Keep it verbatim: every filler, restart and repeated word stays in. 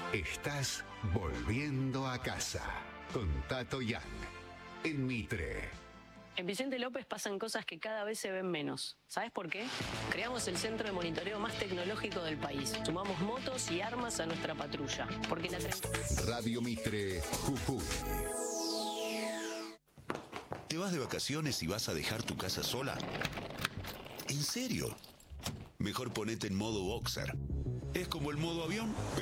Estás volviendo a casa con Tato Yang en Mitre. En Vicente López pasan cosas que cada vez se ven menos. ¿Sabes por qué? Creamos el centro de monitoreo más tecnológico del país. Sumamos motos y armas a nuestra patrulla. Porque la Radio Mitre, Jujuy. ¿Te vas de vacaciones y vas a dejar tu casa sola? ¿En serio? Mejor ponete en modo boxer. Es como el modo avión,